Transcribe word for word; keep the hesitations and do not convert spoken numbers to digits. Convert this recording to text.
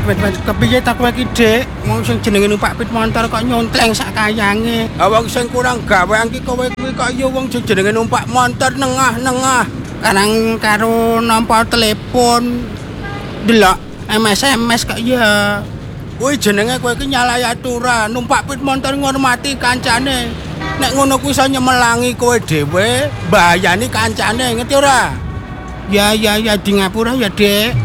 wait, wait. Kepiye tak kowe iki, Dik? Wong sing jenenge numpak pit motor kok nyontleng sak kayange. Ah wong sing kurang gawean ki kowe kuwi kok ya wong sing jenenge numpak motor nengah-nengah. Karang karo nampa telepon. Delok M S M S kok ya. Kuwi jenenge kowe iki nyalahi aturan, numpak pit motor ngormati kancane. Nek ngono kuwi iso nyemelangi kowe dhewe, mbayani kancane, ngerti ora? Ya ya ya di ngapura ya, Dik.